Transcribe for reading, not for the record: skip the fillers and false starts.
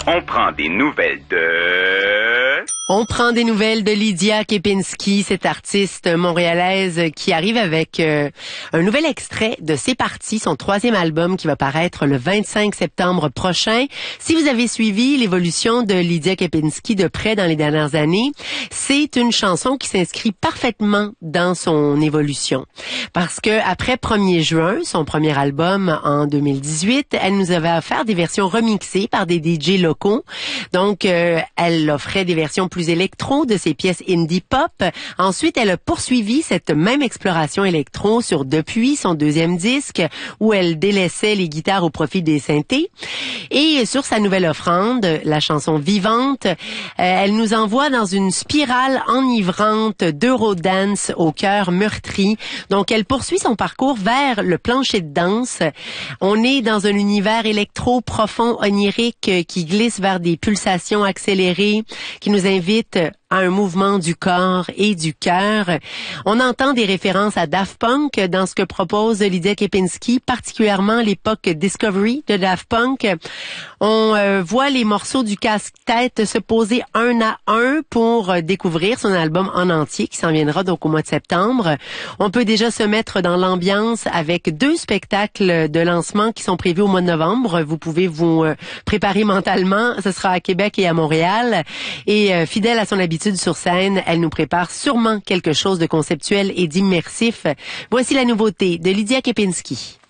On prend des nouvelles de... On prend des nouvelles de Lydia Kepinski, cette artiste montréalaise qui arrive avec un nouvel extrait de C'est parti, son 3e album qui va paraître le 25 septembre prochain. Si vous avez suivi l'évolution de Lydia Kepinski de près dans les dernières années, c'est une chanson qui s'inscrit parfaitement dans son évolution. Parce que après 1er juin, son premier album en 2018, elle nous avait offert des versions remixées par des DJ locaux. Donc, elle offrait des versions plus électro de ses pièces indie pop. Ensuite, elle a poursuivi cette même exploration électro sur Depuis, son 2e disque, où elle délaissait les guitares au profit des synthés. Et sur sa nouvelle offrande, la chanson Vivante, elle nous envoie dans une spirale enivrante d'eurodance au cœur meurtri. Donc, elle poursuit son parcours vers le plancher de danse. On est dans un univers électro profond, onirique, qui glisse vers des pulsations accélérées, qui nous invite à un mouvement du corps et du cœur. On entend des références à Daft Punk dans ce que propose Lydia Kepinski, particulièrement l'époque Discovery de Daft Punk. On voit les morceaux du casse-tête se poser un à un pour découvrir son album en entier qui s'en viendra donc au mois de septembre. On peut déjà se mettre dans l'ambiance avec 2 spectacles de lancement qui sont prévus au mois de novembre. Vous pouvez vous préparer mentalement. Ce sera à Québec et à Montréal. Et fidèle à son habitude sur scène, elle nous prépare sûrement quelque chose de conceptuel et d'immersif. Voici la nouveauté de Lydia Kepinski.